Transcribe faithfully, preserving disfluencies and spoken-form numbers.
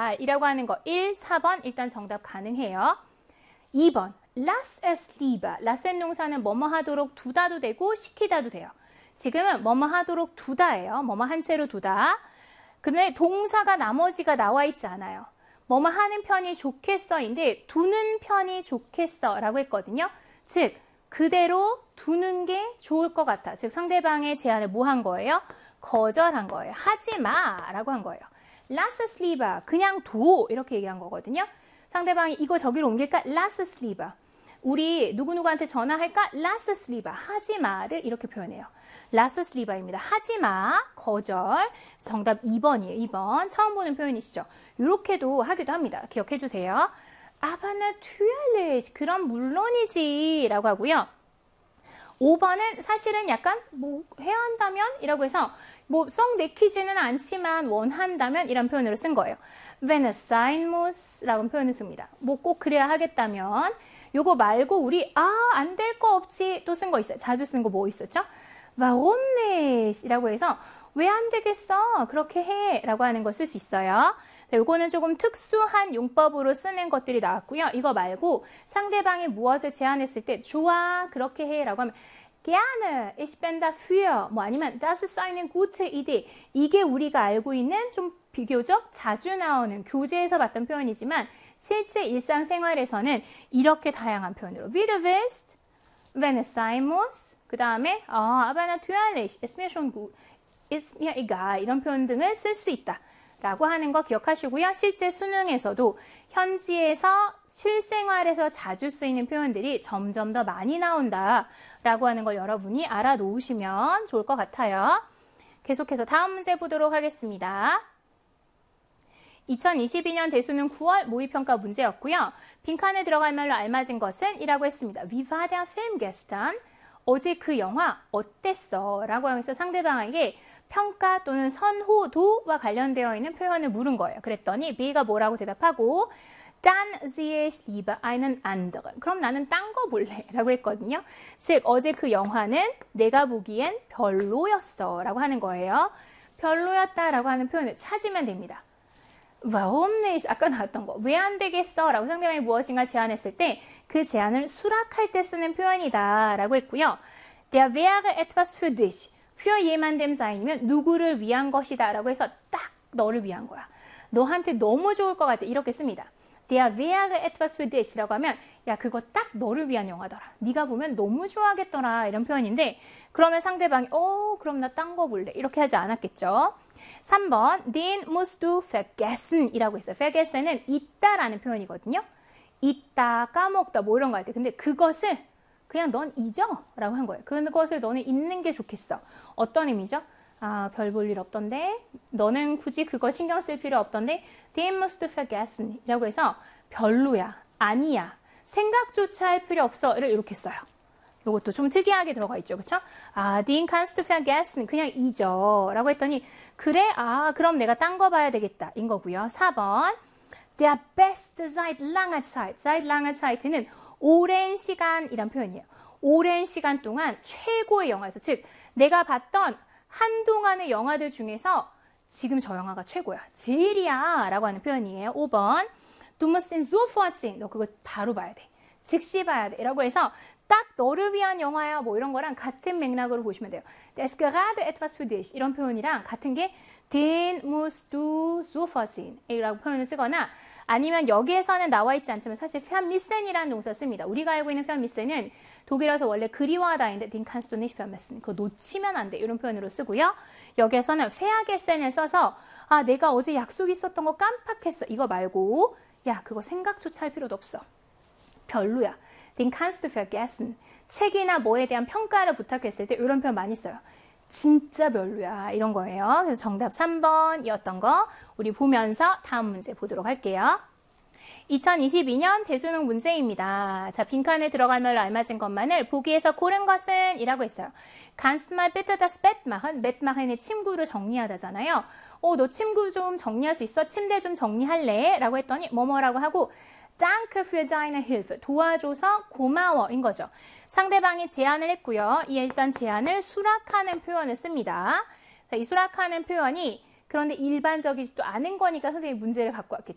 이라고 하는 거 일, 사 번 일단 정답 가능해요. 이 번 lass es lieber. lassen 동사는 뭐뭐 하도록 두다도 되고 시키다도 돼요. 지금은 뭐뭐 하도록 두다예요. 뭐뭐 한 채로 두다. 근데 동사가 나머지가 나와 있지 않아요. 뭐뭐 하는 편이 좋겠어인데 두는 편이 좋겠어 라고 했거든요. 즉 그대로 두는 게 좋을 것 같아. 즉 상대방의 제안을 뭐 한 거예요? 거절한 거예요. 하지 마 라고 한 거예요. lass es lieber. 그냥 둬 이렇게 얘기한 거거든요. 상대방이 이거 저기로 옮길까? lass es lieber. 우리 누구누구한테 전화할까? lass es lieber. 하지 마를 이렇게 표현해요. lass es lieber입니다. 하지 마, 거절. 정답 이 번이에요. 이 번. 처음 보는 표현이시죠? 이렇게도 하기도 합니다. 기억해 주세요. aber natürlich. 그럼 물론이지 라고 하고요. 오 번은 사실은 약간 뭐 해야 한다면? 이라고 해서 뭐 썩 내키지는 않지만 원한다면 이런 표현으로 쓴 거예요. wenn es sein muss 라고 표현을 씁니다. 뭐 꼭 그래야 하겠다면 요거 말고 우리 아, 안 될 거 없지 또 쓴 거 있어요. 자주 쓴 거 뭐 있었죠? warum nicht? 이라고 해서 왜 안 되겠어? 그렇게 해 라고 하는 거 쓸 수 있어요. 자, 요거는 조금 특수한 용법으로 쓰는 것들이 나왔고요. 이거 말고 상대방이 무엇을 제안했을 때 좋아, 그렇게 해 라고 하면 gerne, ich bin dafür 뭐 아니면 das ist eine gute Idee 이게 우리가 알고 있는 좀 비교적 자주 나오는 교재에서 봤던 표현이지만 실제 일상생활에서는 이렇게 다양한 표현으로 wie du willst, wenn es sein muss 그 다음에 아, aber natürlich, ist mir schon gut, ist mir egal 이런 표현 등을 쓸 수 있다 라고 하는 거 기억하시고요. 실제 수능에서도 현지에서 실생활에서 자주 쓰이는 표현들이 점점 더 많이 나온다 라고 하는 걸 여러분이 알아놓으시면 좋을 것 같아요. 계속해서 다음 문제 보도록 하겠습니다. 이천이십이 년 대수능 구월 모의평가 문제였고요. 빈칸에 들어갈 말로 알맞은 것은? 이라고 했습니다. Wie war der Film gestern? 어제 그 영화 어땠어? 라고 하면서 상대방에게 평가 또는 선호도와 관련되어 있는 표현을 물은 거예요. 그랬더니 B가 뭐라고 대답하고 Dann sehe ich lieber einen anderen. 그럼 나는 딴 거 볼래 라고 했거든요. 즉 어제 그 영화는 내가 보기엔 별로였어 라고 하는 거예요. 별로였다 라고 하는 표현을 찾으면 됩니다. warum nicht? 아까 나왔던 거. 왜 안 되겠어? 라고 상대방이 무엇인가 제안했을 때 그 제안을 수락할 때 쓰는 표현이다 라고 했고요. Der wäre etwas für dich. für jemandem sein이면 누구를 위한 것이다 라고 해서 딱 너를 위한 거야. 너한테 너무 좋을 것 같아. 이렇게 씁니다. Der wäre etwas für dich 라고 하면 야 그거 딱 너를 위한 영화더라. 네가 보면 너무 좋아하겠더라. 이런 표현인데 그러면 상대방이 어 그럼 나 딴 거 볼래. 이렇게 하지 않았겠죠. 삼 번 den musst du vergessen 이라고 했어요. vergessen은 있다라는 표현이거든요. 있다, 까먹다 뭐 이런 거 할 때. 근데 그것을 그냥 넌 잊어 라고 한 거예요. 그것을 너는 잊는 게 좋겠어. 어떤 의미죠? 아, 별 볼 일 없던데 너는 굳이 그거 신경 쓸 필요 없던데 den musst du vergessen 이라고 해서 별로야, 아니야, 생각조차 할 필요 없어 를 이렇게 써요. 이것도 좀 특이하게 들어가 있죠. 그쵸? 아, den kannst du vergessen 그냥 잊어 라고 했더니 그래? 아, 그럼 내가 딴 거 봐야 되겠다 인 거고요. 사 번 Der beste seit langer Zeit. seit langer Zeit는 오랜 시간이란 표현이에요. 오랜 시간 동안 최고의 영화에서 즉 내가 봤던 한동안의 영화들 중에서 지금 저 영화가 최고야. 제일이야 라고 하는 표현이에요. 오 번 Du musst ihn sofort sehen. 너 그거 바로 봐야 돼. 즉시 봐야 돼. 라고 해서 딱 너를 위한 영화야 뭐 이런 거랑 같은 맥락으로 보시면 돼요. Das ist gerade etwas für dich. 이런 표현이랑 같은 게 Den musst du sofort sehen. 이라고 표현을 쓰거나 아니면 여기에서는 나와 있지 않지만 사실 vermissen이라는 동사 씁니다. 우리가 알고 있는 vermissen은 독일어에서 원래 그리워하다인데 den kannst du nicht vermissen. 그거 놓치면 안 돼. 이런 표현으로 쓰고요. 여기에서는 vergessen을 써서 아 내가 어제 약속 있었던 거 깜빡했어. 이거 말고 야 그거 생각조차 할 필요도 없어. 별로야. den kannst du vergessen. 책이나 뭐에 대한 평가를 부탁했을 때 이런 표현 많이 써요. 진짜 별로야 이런 거예요. 그래서 정답 삼 번이었던 거 우리 보면서 다음 문제 보도록 할게요. 이천이십이 년 대수능 문제입니다. 자, 빈칸에 들어갈 말로 알맞은 것만을 보기에서 고른 것은 이라고 했어요. Kannst du mal bitte das Bett machen? Bett machen의 침구를 정리하다잖아요. 어, 너 침구 좀 정리할 수 있어? 침대 좀 정리할래? 라고 했더니 뭐뭐라고 하고 Danke für deine Hilfe. 도와줘서 고마워인 거죠. 상대방이 제안을 했고요. 이 일단 제안을 수락하는 표현을 씁니다. 자, 이 수락하는 표현이 그런데 일반적이지도 않은 거니까 선생님이 문제를 갖고 왔겠죠.